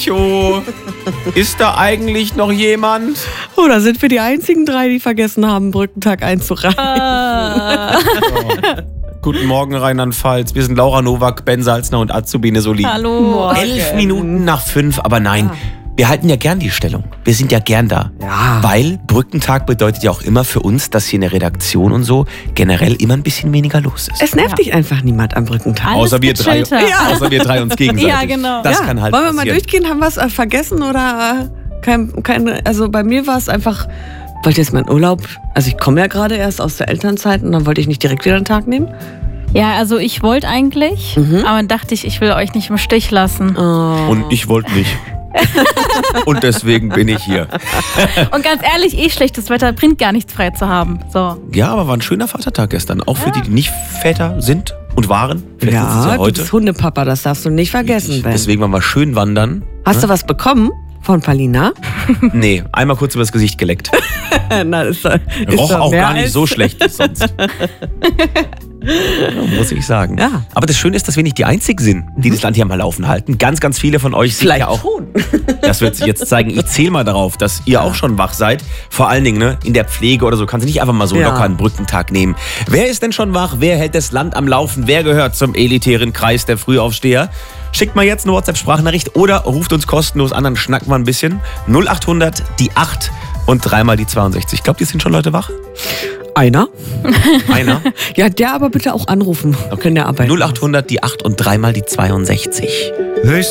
Ist da eigentlich noch jemand? Oh, da sind wir die einzigen 3, die vergessen haben, Brückentag einzureichen. Guten Morgen, Rheinland-Pfalz. Wir sind Laura Nowak, Ben Salzner und Azubine Soli. Hallo. 11 Minuten nach 5, aber nein. Wir halten ja gern die Stellung. Wir sind ja gern da. Ja. Weil Brückentag bedeutet ja auch immer für uns, dass hier in der Redaktion und so generell immer ein bisschen weniger los ist. Es nervt dich einfach niemand am Brückentag. Alles Außer wir drei. gechillter. Außer wir drei uns gegenseitig. Ja, genau. Das kann halt Wollen wir mal passieren. durchgehen? Haben wir es vergessen oder also bei mir war es einfach, wollte jetzt meinen Urlaub, also ich komme ja gerade erst aus der Elternzeit und dann wollte ich nicht direkt wieder einen Tag nehmen. Ja, also ich wollte eigentlich, aber dann dachte ich will euch nicht im Stich lassen. Und ich wollte nicht. Und deswegen bin ich hier. Und ganz ehrlich, schlechtes Wetter bringt gar nichts frei zu haben. So. Ja, aber war ein schöner Vatertag gestern. Auch für die, die nicht Väter sind und waren. Vielleicht ist es Ja, ja du heute. bist Hundepapa, das darfst du nicht vergessen, Ben. Deswegen waren wir schön wandern. Hast du was bekommen von Palina? Nee, einmal kurz übers Gesicht geleckt. Na, ist Roch doch auch mehr gar nicht als- so schlecht wie sonst. Ja, muss ich sagen. Ja. Aber das Schöne ist, dass wir nicht die Einzigen sind, die das Land hier mal laufen halten. Ganz, ganz viele von euch sind Vielleicht ja auch. schon. Das wird sich jetzt zeigen. Ich zähle mal darauf, dass ihr auch schon wach seid. Vor allen Dingen ne, in der Pflege oder so. Kannst du nicht einfach mal so Ja. locker einen Brückentag nehmen. Wer ist denn schon wach? Wer hält das Land am Laufen? Wer gehört zum elitären Kreis der Frühaufsteher? Schickt mal jetzt eine WhatsApp-Sprachnachricht oder ruft uns kostenlos an, dann schnacken wir ein bisschen. 0800 die 8 und dreimal die 62. Glaubt ihr, sind schon Leute wach? Einer? Einer? Ja, der aber bitte auch anrufen. Wir können ja arbeiten. 0800 die 8 und dreimal die 62.